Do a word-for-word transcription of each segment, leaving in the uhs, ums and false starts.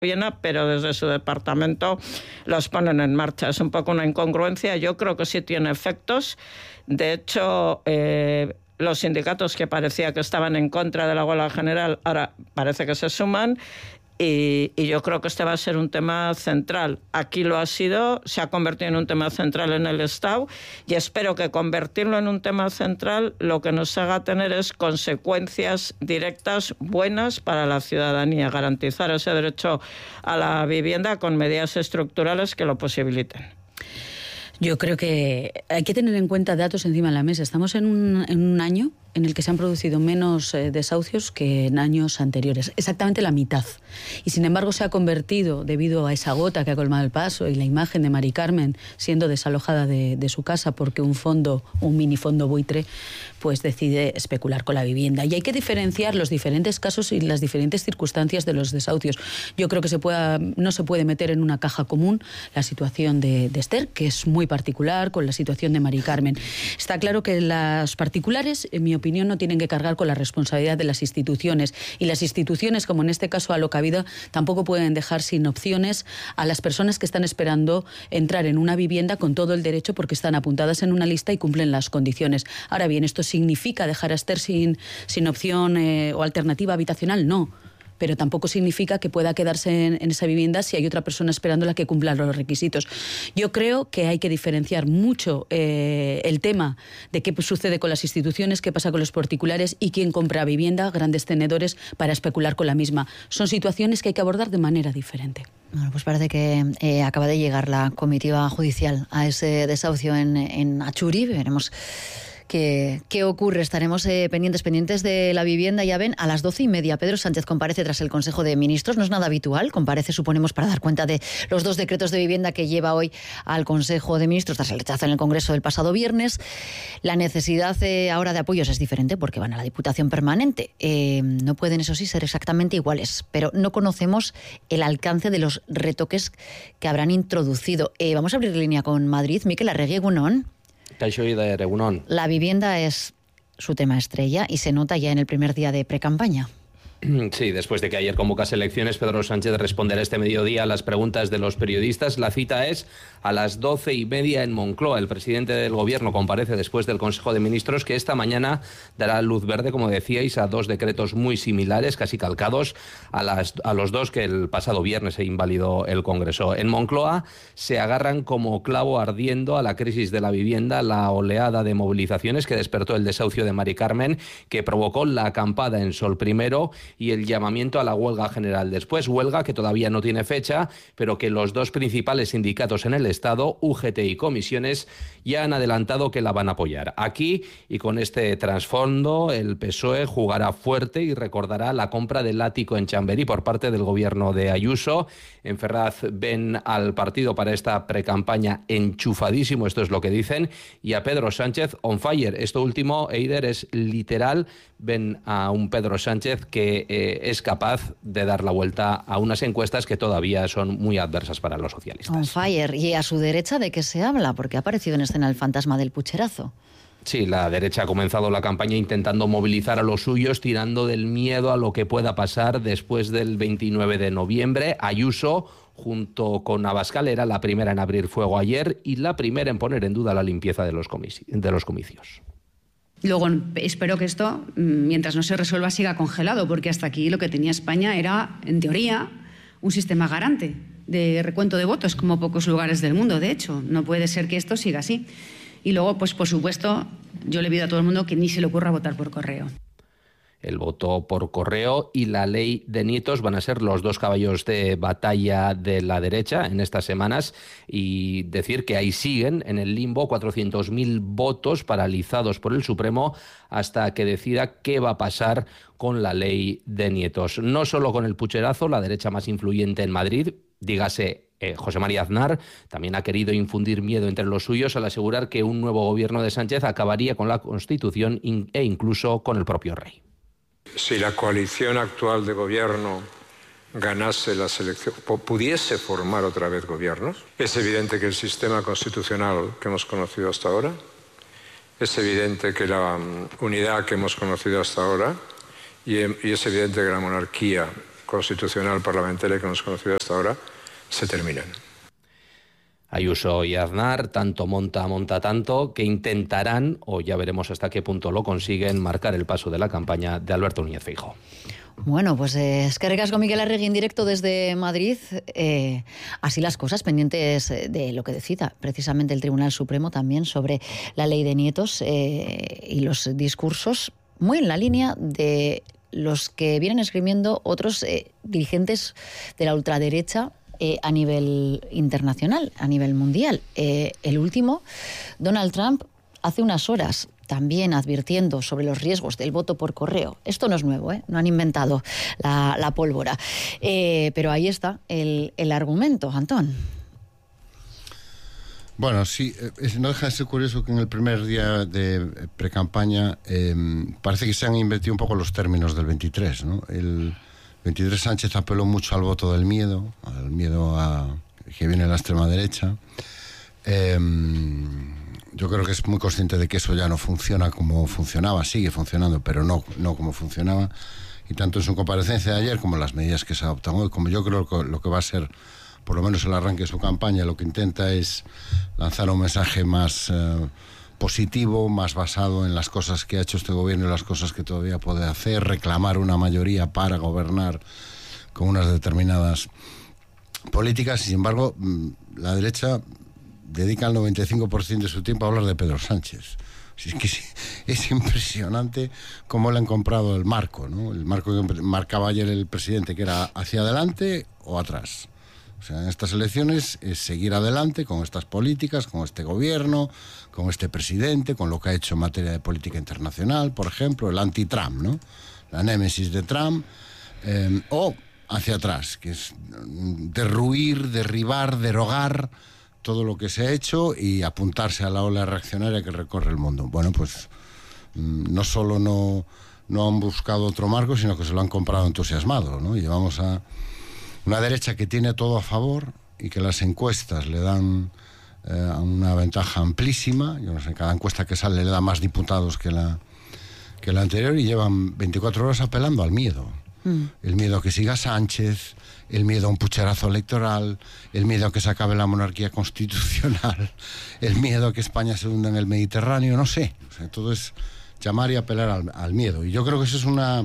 Viena, pero desde su departamento los ponen en marcha. Es un poco una incongruencia. Yo creo que sí tiene efectos. De hecho, eh, los sindicatos que parecía que estaban en contra de la huelga general ahora parece que se suman. Y, y yo creo que este va a ser un tema central. Aquí lo ha sido, se ha convertido en un tema central en el Estado y espero que convertirlo en un tema central lo que nos haga tener es consecuencias directas buenas para la ciudadanía, garantizar ese derecho a la vivienda con medidas estructurales que lo posibiliten. Yo creo que hay que tener en cuenta datos encima de la mesa. Estamos en un, en un año en el que se han producido menos eh, desahucios que en años anteriores, exactamente la mitad. Y sin embargo se ha convertido, debido a esa gota que ha colmado el paso y la imagen de Mari Carmen siendo desalojada de, de su casa porque un fondo, un minifondo buitre, pues decide especular con la vivienda. Y hay que diferenciar los diferentes casos y las diferentes circunstancias de los desahucios. Yo creo que se pueda, no se puede meter en una caja común la situación de, de Esther, que es muy particular, con la situación de Mari Carmen. Está claro que las particulares, en mi opinión, no tienen que cargar con la responsabilidad de las instituciones. Y las instituciones, como en este caso Alokabida, tampoco pueden dejar sin opciones a las personas que están esperando entrar en una vivienda con todo el derecho porque están apuntadas en una lista y cumplen las condiciones. Ahora bien, ¿esto significa dejar a Esther sin, sin opción eh, o alternativa habitacional? No. Pero tampoco significa que pueda quedarse en, en esa vivienda si hay otra persona esperándola que cumpla los requisitos. Yo creo que hay que diferenciar mucho eh, el tema de qué sucede con las instituciones, qué pasa con los particulares y quién compra vivienda, grandes tenedores, para especular con la misma. Son situaciones que hay que abordar de manera diferente. Bueno, pues parece que eh, acaba de llegar la comitiva judicial a ese desahucio en, en Achuri. Veremos ¿Qué, ¿Qué ocurre? Estaremos eh, pendientes, pendientes de la vivienda. Ya ven, a las doce y media Pedro Sánchez comparece tras el Consejo de Ministros. No es nada habitual, comparece, suponemos, para dar cuenta de los dos decretos de vivienda que lleva hoy al Consejo de Ministros tras el rechazo en el Congreso del pasado viernes. La necesidad eh, ahora de apoyos es diferente porque van a la Diputación Permanente. Eh, no pueden, eso sí, ser exactamente iguales, pero no conocemos el alcance de los retoques que habrán introducido. Eh, vamos a abrir línea con Madrid. Mikel Arregui, Egunon. La vivienda es su tema estrella y se nota ya en el primer día de precampaña. Sí, después de que ayer convocase elecciones, Pedro Sánchez responderá este mediodía a las preguntas de los periodistas. La cita es a las doce y media en Moncloa. El presidente del Gobierno comparece después del Consejo de Ministros, que esta mañana dará luz verde, como decíais, a dos decretos muy similares, casi calcados, a, las, a los dos que el pasado viernes se invalidó el Congreso. En Moncloa se agarran como clavo ardiendo a la crisis de la vivienda, la oleada de movilizaciones que despertó el desahucio de Mari Carmen, que provocó la acampada en Sol Primero y el llamamiento a la huelga general después. Huelga que todavía no tiene fecha, pero que los dos principales sindicatos en el Estado, U G T y Comisiones, ya han adelantado que la van a apoyar. Aquí, y con este trasfondo, el P S O E jugará fuerte y recordará la compra del ático en Chamberí por parte del gobierno de Ayuso. En Ferraz ven al partido para esta precampaña enchufadísimo, esto es lo que dicen, y a Pedro Sánchez on fire. Esto último, Eider, es literal. Ven a un Pedro Sánchez que eh, es capaz de dar la vuelta a unas encuestas que todavía son muy adversas para los socialistas. On fire. ¿Y a su derecha de qué se habla? Porque ha aparecido en escena el fantasma del pucherazo. Sí, la derecha ha comenzado la campaña intentando movilizar a los suyos, tirando del miedo a lo que pueda pasar después del veintinueve de noviembre. Ayuso, junto con Abascal, era la primera en abrir fuego ayer y la primera en poner en duda la limpieza de los, comici- de los comicios. Luego, espero que esto, mientras no se resuelva, siga congelado, porque hasta aquí lo que tenía España era, en teoría, un sistema garante de recuento de votos, como pocos lugares del mundo, de hecho. No puede ser que esto siga así. Y luego, pues por supuesto, yo le pido a todo el mundo que ni se le ocurra votar por correo. El voto por correo y la ley de nietos van a ser los dos caballos de batalla de la derecha en estas semanas, y decir que ahí siguen en el limbo cuatrocientos mil votos paralizados por el Supremo hasta que decida qué va a pasar con la ley de nietos. No solo con el pucherazo, la derecha más influyente en Madrid, dígase eh, José María Aznar, también ha querido infundir miedo entre los suyos al asegurar que un nuevo gobierno de Sánchez acabaría con la Constitución in- e incluso con el propio rey. Si la coalición actual de gobierno ganase las elecciones, pudiese formar otra vez gobiernos, es evidente que el sistema constitucional que hemos conocido hasta ahora, es evidente que la unidad que hemos conocido hasta ahora y, y es evidente que la monarquía constitucional parlamentaria que hemos conocido hasta ahora se terminen. Ayuso y Aznar, tanto monta, monta tanto, que intentarán, o ya veremos hasta qué punto lo consiguen, marcar el paso de la campaña de Alberto Núñez Feijóo. Bueno, pues eh, es que recasco Miguel Arregui en directo desde Madrid. Eh, así las cosas, pendientes de lo que decida precisamente el Tribunal Supremo también sobre la ley de nietos eh, y los discursos, muy en la línea de los que vienen esgrimiendo otros eh, dirigentes de la ultraderecha Eh, a nivel internacional, a nivel mundial. Eh, el último, Donald Trump, hace unas horas, también advirtiendo sobre los riesgos del voto por correo. Esto no es nuevo, ¿eh? No han inventado la, la pólvora. Eh, pero ahí está el, el argumento, Antón. Bueno, sí, eh, no deja de ser curioso que en el primer día de precampaña eh, parece que se han invertido un poco los términos del veintitrés, ¿no? El veintitrés Sánchez apeló mucho al voto del miedo, al miedo a que viene la extrema derecha. Eh, yo creo que es muy consciente de que eso ya no funciona como funcionaba, sigue funcionando, pero no, no como funcionaba. Y tanto en su comparecencia de ayer como en las medidas que se adoptan hoy, como yo creo que lo que va a ser, por lo menos el arranque de su campaña, lo que intenta es lanzar un mensaje más eh, positivo, más basado en las cosas que ha hecho este gobierno y las cosas que todavía puede hacer, reclamar una mayoría para gobernar con unas determinadas políticas. Y sin embargo, la derecha dedica el noventa y cinco por ciento de su tiempo a hablar de Pedro Sánchez. Es que es, es impresionante cómo le han comprado el marco, ¿no? El marco que marcaba ayer el presidente, que era hacia adelante o atrás. O sea, en estas elecciones es seguir adelante con estas políticas, con este gobierno, con este presidente, con lo que ha hecho en materia de política internacional, por ejemplo, el anti-Trump, ¿no? La némesis de Trump, eh, o hacia atrás, que es derruir, derribar, derogar todo lo que se ha hecho y apuntarse a la ola reaccionaria que recorre el mundo. Bueno, pues no solo no, no han buscado otro marco, sino que se lo han comprado entusiasmado, ¿no? Y llevamos a una derecha que tiene todo a favor y que las encuestas le dan eh, una ventaja amplísima. Yo no sé, cada encuesta que sale le da más diputados que la, que la anterior, y llevan veinticuatro horas apelando al miedo. Mm. El miedo a que siga Sánchez, el miedo a un pucherazo electoral, el miedo a que se acabe la monarquía constitucional, el miedo a que España se hunda en el Mediterráneo, no sé. O sea, todo es llamar y apelar al, al miedo. Y yo creo que eso es una...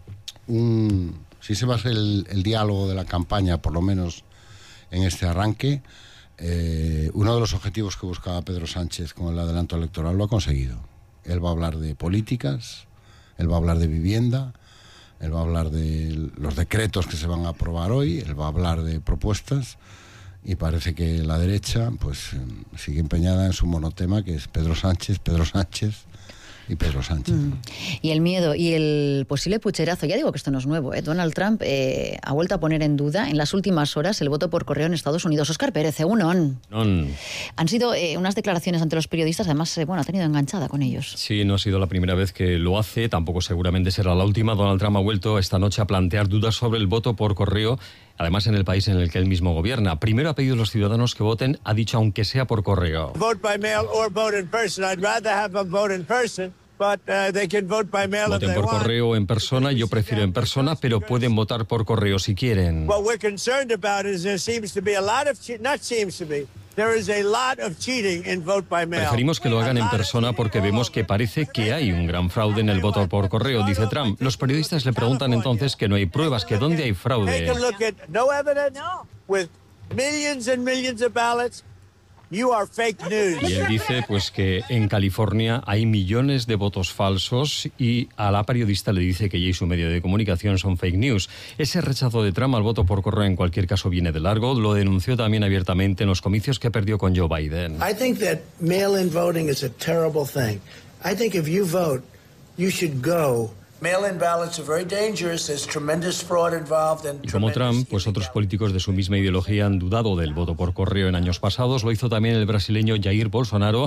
un Si se va a hacer el, el diálogo de la campaña, por lo menos en este arranque, eh, uno de los objetivos que buscaba Pedro Sánchez con el adelanto electoral lo ha conseguido. Él va a hablar de políticas, él va a hablar de vivienda, él va a hablar de los decretos que se van a aprobar hoy, él va a hablar de propuestas, y parece que la derecha pues sigue empeñada en su monotema, que es Pedro Sánchez, Pedro Sánchez y Pedro Sánchez. Mm. Y el miedo y el posible pucherazo. Ya digo que esto no es nuevo, ¿eh? Donald Trump eh, ha vuelto a poner en duda en las últimas horas el voto por correo en Estados Unidos. Óscar Pérez, unon. Non. Han sido eh, unas declaraciones ante los periodistas, además, eh, bueno, ha tenido enganchada con ellos. Sí, no ha sido la primera vez que lo hace, tampoco seguramente será la última. Donald Trump ha vuelto esta noche a plantear dudas sobre el voto por correo, además en el país en el que él mismo gobierna. Primero ha pedido a los ciudadanos que voten, ha dicho, aunque sea por correo. Vote by mail or vote in person. I'd rather have them vote in person. But, uh, they can vote by mail Voten por correo o en persona, yo prefiero en persona, pero pueden votar por correo si quieren. What we're concerned about is there seems to be a lot of not seems to be there is a lot of cheating in vote by mail. Preferimos que lo hagan en persona porque vemos que parece que hay un gran fraude en el voto por correo, dice Trump. Los periodistas le preguntan entonces que no hay pruebas, que dónde hay fraude. Take a look at no evidence with millions and millions of ballots. You are fake news. Y él dice pues que en California hay millones de votos falsos, y a la periodista le dice que ella y su medio de comunicación son fake news. Ese rechazo de Trump al voto por correo en cualquier caso viene de largo. Lo denunció también abiertamente en los comicios que perdió con Joe Biden. I think that mail-in voting is a terrible thing. I think if you vote, you should go. Mail-in ballots are very dangerous. There's tremendous fraud involved and Y como Trump, pues otros políticos de su misma ideología han dudado del voto por correo en años pasados. Lo hizo también el brasileño Jair Bolsonaro,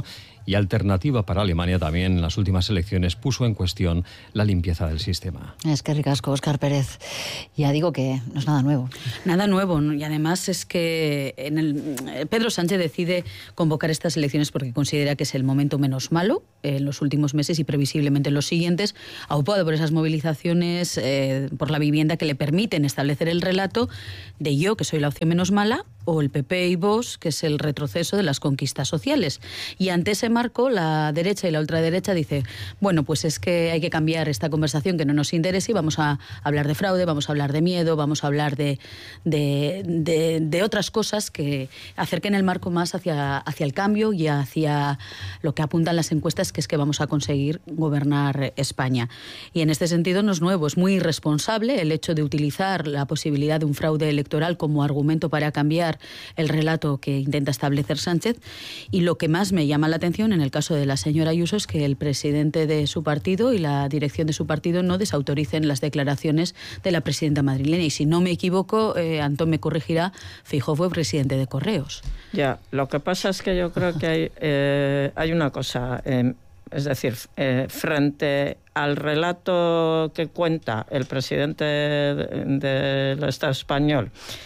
y Alternativa para Alemania también en las últimas elecciones puso en cuestión la limpieza del sistema. Es que ricasco, Óscar Pérez. Ya digo que no es nada nuevo. Nada nuevo, ¿no? Y además es que en el, Pedro Sánchez decide convocar estas elecciones porque considera que es el momento menos malo en los últimos meses y previsiblemente en los siguientes, aupado por esas movilizaciones eh, por la vivienda que le permiten establecer el relato de yo, que soy la opción menos mala, o el P P y Vox, que es el retroceso de las conquistas sociales. Y ante ese marco, la derecha y la ultraderecha dice, bueno, pues es que hay que cambiar esta conversación que no nos interesa y vamos a hablar de fraude, vamos a hablar de miedo, vamos a hablar de, de, de, de otras cosas que acerquen el marco más hacia, hacia el cambio y hacia lo que apuntan las encuestas, que es que vamos a conseguir gobernar España. Y en este sentido no es nuevo, es muy irresponsable el hecho de utilizar la posibilidad de un fraude electoral como argumento para cambiar el relato que intenta establecer Sánchez. Y lo que más me llama la atención en el caso de la señora Ayuso es que el presidente de su partido y la dirección de su partido no desautoricen las declaraciones de la presidenta madrileña. Y si no me equivoco, eh, Antón me corregirá, Feijóo fue presidente de Correos. Ya, lo que pasa es que yo creo que hay, eh, hay una cosa, eh, es decir, eh, frente al relato que cuenta el presidente del de, de Estado español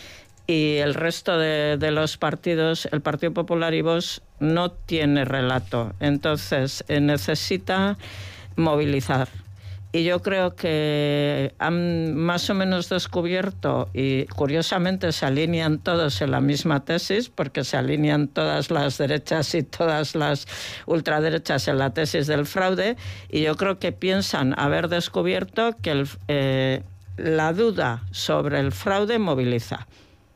y el resto de, de los partidos, el Partido Popular y Vox no tiene relato. Entonces, eh, necesita movilizar. Y yo creo que han más o menos descubierto, y curiosamente se alinean todos en la misma tesis, porque se alinean todas las derechas y todas las ultraderechas en la tesis del fraude, y yo creo que piensan haber descubierto que el, eh, la duda sobre el fraude moviliza.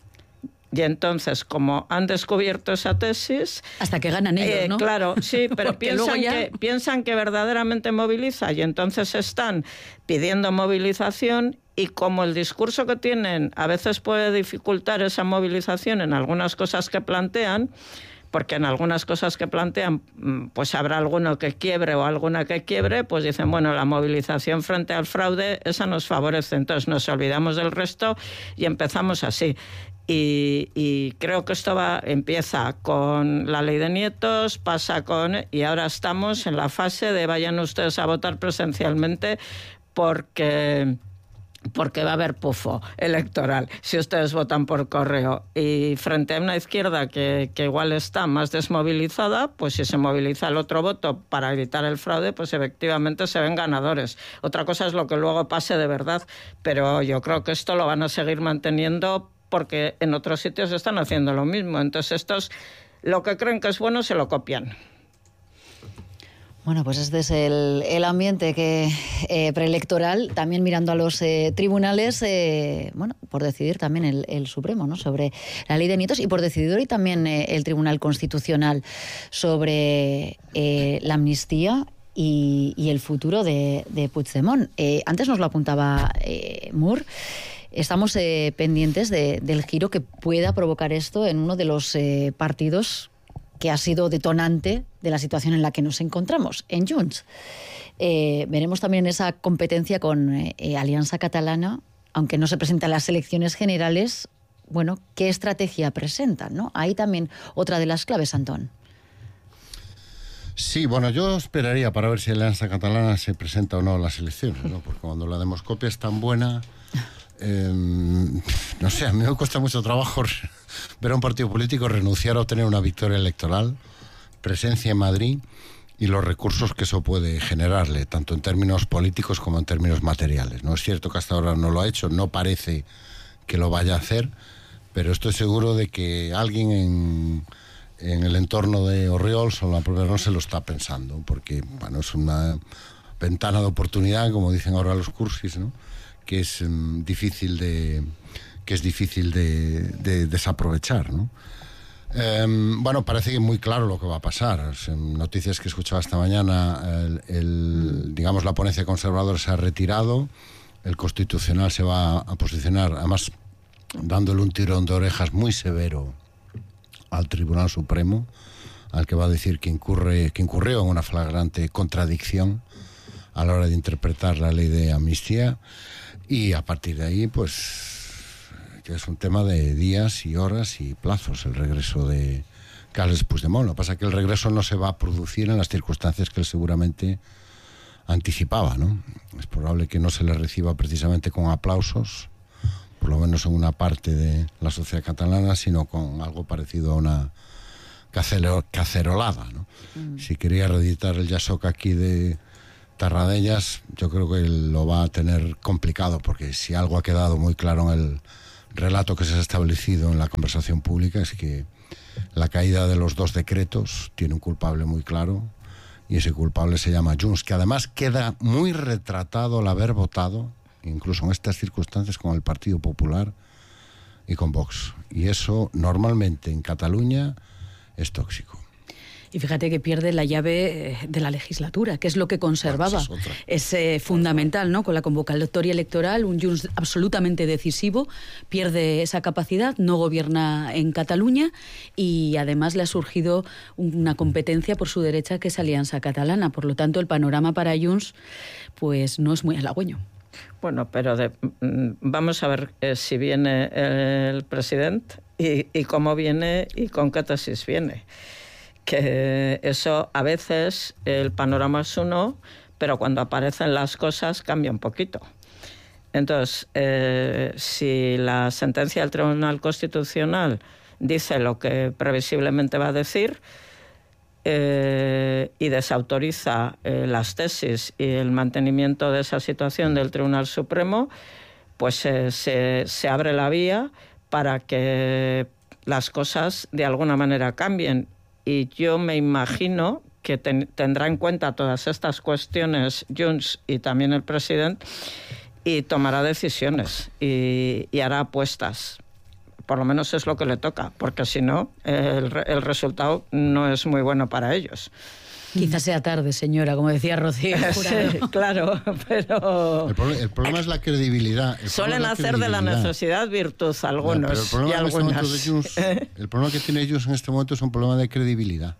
Y entonces, como han descubierto esa tesis... Hasta que ganan ellos, eh, ¿no? Claro, sí, pero piensan, ya... que, piensan que verdaderamente moviliza y entonces están pidiendo movilización, y como el discurso que tienen a veces puede dificultar esa movilización en algunas cosas que plantean, porque en algunas cosas que plantean pues habrá alguno que quiebre o alguna que quiebre, pues dicen, bueno, la movilización frente al fraude, esa nos favorece, entonces nos olvidamos del resto y empezamos así. Y, y creo que esto va, empieza con la ley de nietos, pasa con... y ahora estamos en la fase de vayan ustedes a votar presencialmente porque... porque va a haber pufo electoral si ustedes votan por correo. Y frente a una izquierda que, que igual está más desmovilizada, pues si se moviliza el otro voto para evitar el fraude, pues efectivamente se ven ganadores. Otra cosa es lo que luego pase de verdad, pero yo creo que esto lo van a seguir manteniendo porque en otros sitios están haciendo lo mismo. Entonces estos, lo que creen que es bueno, se lo copian. Bueno, pues este es el, el ambiente que eh, preelectoral, también mirando a los eh, tribunales, eh, bueno, por decidir también el, el Supremo, ¿no?, sobre la ley de nietos, y por decidir hoy también eh, el Tribunal Constitucional sobre eh, la amnistía y, y el futuro de, de Puigdemont. Eh, antes nos lo apuntaba eh, Moore. Estamos eh, pendientes de, del giro que pueda provocar esto en uno de los eh, partidos que ha sido detonante de la situación en la que nos encontramos, en Junts. Eh, veremos también esa competencia con eh, Alianza Catalana, aunque no se presentan las elecciones generales. Bueno, ¿qué estrategia presentan, no? Ahí también otra de las claves, Antón. Sí, bueno, yo esperaría para ver si Alianza Catalana se presenta o no a las elecciones, ¿no? Porque cuando la demoscopia es tan buena... Eh, no sé, a mí me cuesta mucho trabajo ver a un partido político renunciar a obtener una victoria electoral, presencia en Madrid y los recursos que eso puede generarle, tanto en términos políticos como en términos materiales. No es cierto que hasta ahora no lo ha hecho, no parece que lo vaya a hacer, pero estoy seguro de que alguien en, en el entorno de Orriols o la propia no se lo está pensando, porque bueno, es una ventana de oportunidad, como dicen ahora los cursis, ¿no?, que es um, difícil de que es difícil de, de desaprovechar, ¿no? Um, bueno, parece que muy claro lo que va a pasar. O sea, noticias que escuchaba esta mañana, el, el, digamos, la ponencia conservadora se ha retirado, el Constitucional se va a posicionar, además dándole un tirón de orejas muy severo al Tribunal Supremo, al que va a decir que incurre que incurrió en una flagrante contradicción a la hora de interpretar la ley de amnistía. Y a partir de ahí, pues, que es un tema de días y horas y plazos, el regreso de, Carles Puigdemont. Lo que pasa es que el regreso no se va a producir en las circunstancias que él seguramente anticipaba, ¿no? Es probable que no se le reciba precisamente con aplausos, por lo menos en una parte de la sociedad catalana, sino con algo parecido a una cacero, cacerolada, ¿no? Mm. Si quería reeditar el Yassoc aquí de Tarradellas, yo creo que lo va a tener complicado, porque si algo ha quedado muy claro en el relato que se ha establecido en la conversación pública es que la caída de los dos decretos tiene un culpable muy claro, y ese culpable se llama Junts, que además queda muy retratado al haber votado, incluso en estas circunstancias, con el Partido Popular y con Vox. Y eso normalmente en Cataluña es tóxico. Y fíjate que pierde la llave de la legislatura, que es lo que conservaba. Bueno, es eh, es fundamental, ¿no? Con la convocatoria electoral, un Junts absolutamente decisivo, pierde esa capacidad, no gobierna en Cataluña, y además le ha surgido una competencia por su derecha, que es Alianza Catalana. Por lo tanto, el panorama para Junts pues no es muy halagüeño. Bueno, pero de, vamos a ver eh, si viene el presidente y, y cómo viene y con qué tesis viene. Que eso, a veces el panorama es uno, pero cuando aparecen las cosas cambia un poquito. Entonces, eh, si la sentencia del Tribunal Constitucional dice lo que previsiblemente va a decir, eh, y desautoriza eh, las tesis y el mantenimiento de esa situación del Tribunal Supremo, pues eh, se, se abre la vía para que las cosas de alguna manera cambien. Y yo me imagino que ten, tendrá en cuenta todas estas cuestiones Junts y también el presidente, y tomará decisiones y, y hará apuestas. Por lo menos es lo que le toca, porque si no, el, el resultado no es muy bueno para ellos. Quizás sea tarde, señora, como decía Rocío. Sí, claro, pero... El, pro el problema es la credibilidad. El Suelen hacer credibilidad. de la necesidad virtud algunos. No, pero el, problema y algunas. Este Junts, el problema que tiene ellos en este momento es un problema de credibilidad.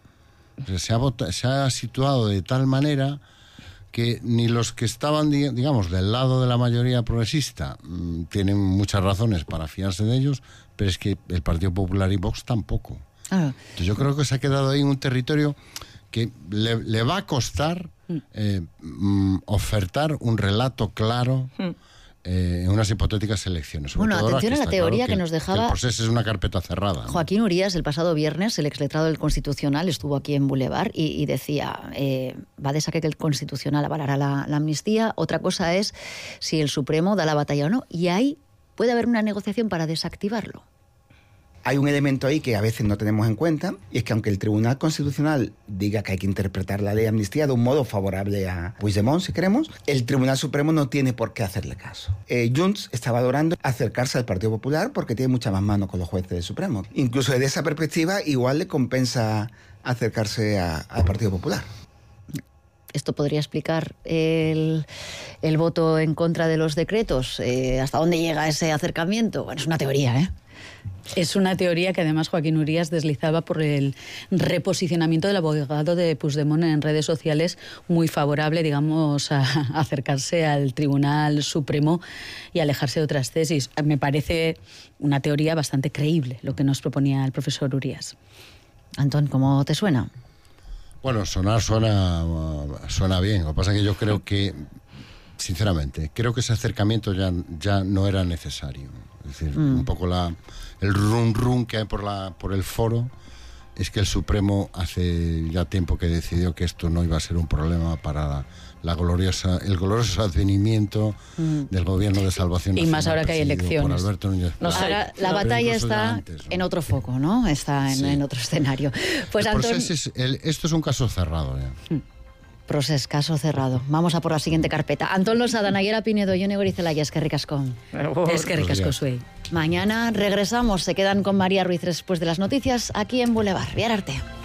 O sea, se, ha votado, se ha situado de tal manera que ni los que estaban, digamos, del lado de la mayoría progresista mmm, tienen muchas razones para fiarse de ellos, pero es que el Partido Popular y Vox tampoco. Ah. Entonces yo creo que se ha quedado ahí en un territorio que le, le va a costar eh, mm, ofertar un relato claro eh, en unas hipotéticas elecciones. Sobre bueno, todo atención a la teoría claro que, que nos dejaba... Que el proceso es una carpeta cerrada, ¿no? Joaquín Urías, el pasado viernes, el exletrado del Constitucional, estuvo aquí en Boulevard y, y decía, eh, va de saque que el Constitucional avalará la, la amnistía. Otra cosa es si el Supremo da la batalla o no. Y ahí puede haber una negociación para desactivarlo. Hay un elemento ahí que a veces no tenemos en cuenta, y es que aunque el Tribunal Constitucional diga que hay que interpretar la ley de amnistía de un modo favorable a Puigdemont, si queremos, el Tribunal Supremo no tiene por qué hacerle caso. Eh, Junts está valorando acercarse al Partido Popular porque tiene mucha más mano con los jueces del Supremo. Incluso desde esa perspectiva, igual le compensa acercarse a, al Partido Popular. ¿Esto podría explicar el, el voto en contra de los decretos? Eh, ¿Hasta dónde llega ese acercamiento? Bueno, es una teoría, ¿eh? Es una teoría que además Joaquín Urías deslizaba por el reposicionamiento del abogado de Puigdemont en redes sociales, muy favorable, digamos, a acercarse al Tribunal Supremo y alejarse de otras tesis. Me parece una teoría bastante creíble lo que nos proponía el profesor Urías. Antón, ¿cómo te suena? Bueno, sonar suena, suena bien. Lo que pasa es que yo creo que, sinceramente, creo que ese acercamiento ya, ya no era necesario. Es decir, mm. un poco la, el rum rum que hay por, la, por el foro es que el Supremo hace ya tiempo que decidió que esto no iba a ser un problema para la, la gloriosa, el glorioso advenimiento mm. del gobierno de salvación nacional. Y más ahora que hay elecciones. Por Alberto Núñez. No, ahora la no, batalla está antes, ¿no? en otro foco, ¿no? Está en, sí. en otro escenario. Pues el Antón... es, el, esto es un caso cerrado ya. Mm. Proces, caso cerrado. Vamos a por la siguiente carpeta. Antón Losada, Nayera Pinedo, Jone Gorizelaia, eskerrik asko. Eskerrik asko zuei. Mañana regresamos. Se quedan con María Ruiz después de las noticias aquí en Boulevard. Bihar arte.